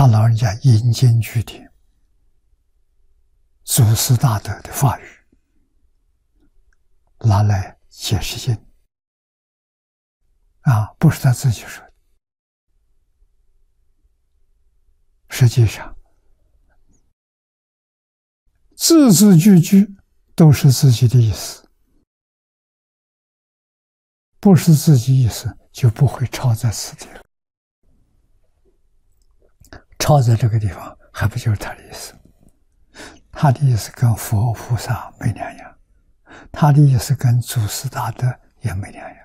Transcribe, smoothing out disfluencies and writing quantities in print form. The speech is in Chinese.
他老人家引经据典，祖师大德的话语拿来解释经不是他自己说的。实际上字字句句都是自己的意思，不是自己意思就不会抄在此地了。抄在这个地方还不就是他的意思？他的意思跟佛菩萨没两样，他的意思跟祖师大德也没两样。